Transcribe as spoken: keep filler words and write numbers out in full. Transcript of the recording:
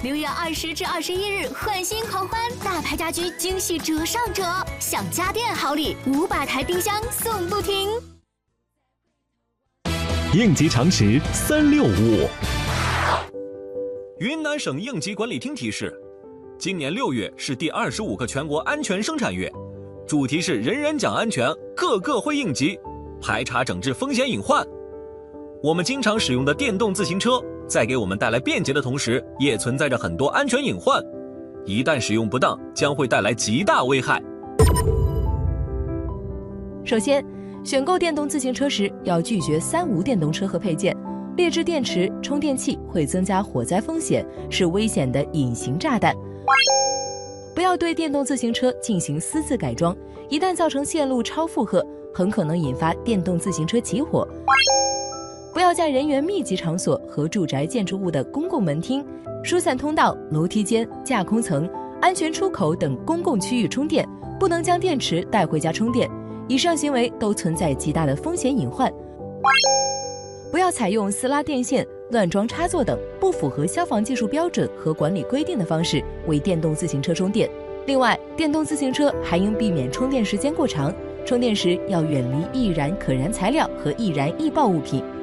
六月二十至二十一日，换新狂欢，大牌家居惊喜折上折，享家电好礼，五百台冰箱送不停。 应急常识三六五。 云南省应急管理厅提示，今年六月是第二十五个全国安全生产月，主题是人人讲安全，个个会应急，排查整治风险隐患。我们经常使用的电动自行车，在给我们带来便捷的同时，也存在着很多安全隐患，一旦使用不当，将会带来极大危害。 首先，选购电动自行车时要拒绝三无电动车和配件，劣质电池、充电器会增加火灾风险，是危险的隐形炸弹。不要对电动自行车进行私自改装，一旦造成线路超负荷，很可能引发电动自行车起火。不要在人员密集场所和住宅建筑物的公共门厅、疏散通道、楼梯间、架空层、安全出口等公共区域充电，不能将电池带回家充电。以上行为都存在极大的风险隐患。不要采用私拉电线、乱装插座等不符合消防技术标准和管理规定的方式为电动自行车充电。另外，电动自行车还应避免充电时间过长，充电时要远离易燃可燃材料和易燃易爆物品。